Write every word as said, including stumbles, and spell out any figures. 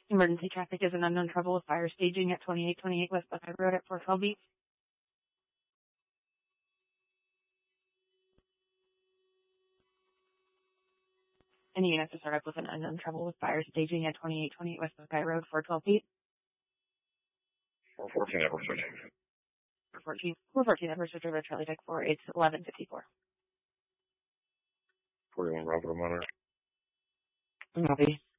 Emergency traffic is an unknown trouble with fire staging at twenty-eight twenty-eight West Buckeye Road at four twelve B. Any units to start up with an unknown trouble with fire staging at twenty-eight twenty-eight West Buckeye Road, four twelve B. four fourteen, four fourteen. four fourteen, four fourteen, Everest River, Charlie Deck four, it's eleven fifty-four. forty-one, Bravo, monitor. Copy.